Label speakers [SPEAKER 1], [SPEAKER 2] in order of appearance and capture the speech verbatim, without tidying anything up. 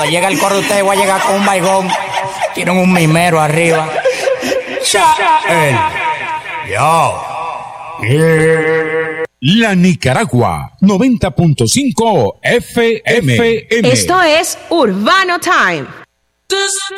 [SPEAKER 1] Cuando llega el coro, ustedes voy a llegar con un baigón. Tienen un mimero arriba. El. Yo.
[SPEAKER 2] La Nicaragua, noventa punto cinco F M.
[SPEAKER 3] Esto es Urbano Time.